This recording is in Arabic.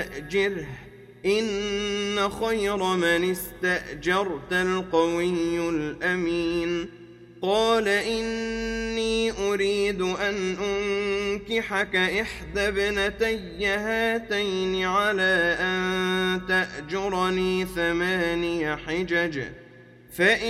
فاستأجره إن خير من استأجرت القوي الأمين. قال إني أريد أن أنكحك إحدى ابنتي هاتين على أن تأجرني 8 حجج، فإن